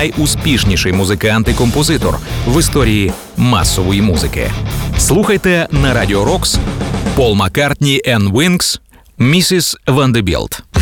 найуспішніший музикант і композитор в історії масової музики. Слухайте на Радіо Рокс Пол Маккартні and Wings «Mrs. Vanderbilt».